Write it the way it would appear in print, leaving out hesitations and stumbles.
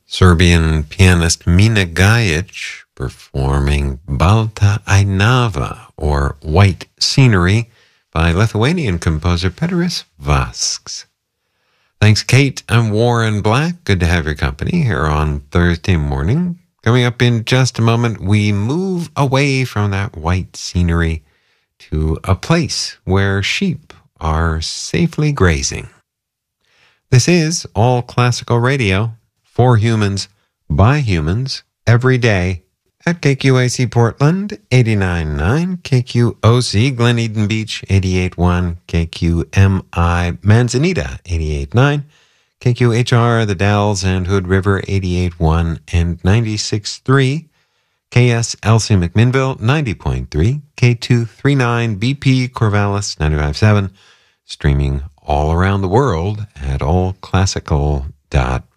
Serbian pianist Mina Gajic performing Balta Ainava, or White Scenery, by Lithuanian composer Peteris Vasks. Thanks, Kate. I'm Warren Black. Good to have your company here on Thursday morning. Coming up in just a moment, we move away from that white scenery to a place where sheep are safely grazing. This is All Classical Radio, for humans, by humans, every day, at KQAC Portland, 89.9, KQOC Glen Eden Beach, 88.1, KQMI Manzanita, 88.9, KQHR The Dalles and Hood River, 88.1 and 96.3, KSLC McMinnville, 90.3, K239 BP Corvallis, 95.7, streaming all around the world at allclassical.com.